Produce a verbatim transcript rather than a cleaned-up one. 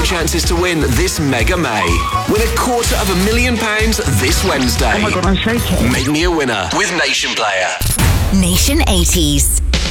chances to win this Mega May. Win a quarter of a million pounds this Wednesday. Oh my God, I'm shaking. Make me a winner with Nation Player. Nation eighties.